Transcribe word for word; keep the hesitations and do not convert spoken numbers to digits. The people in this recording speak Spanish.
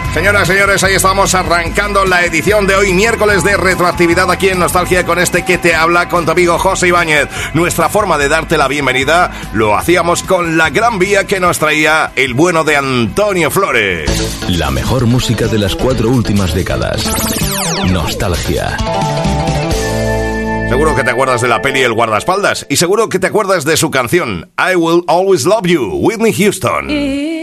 Señoras y señores, ahí estamos arrancando la edición de hoy, miércoles de retroactividad aquí en Nostalgia, con este que te habla, con tu amigo José Ibáñez. Nuestra forma de darte la bienvenida lo hacíamos con la Gran Vía que nos traía el bueno de Antonio Flores. La mejor música de las cuatro últimas décadas. Nostalgia. Seguro que te acuerdas de la peli El guardaespaldas y seguro que te acuerdas de su canción I Will Always Love You, Whitney Houston.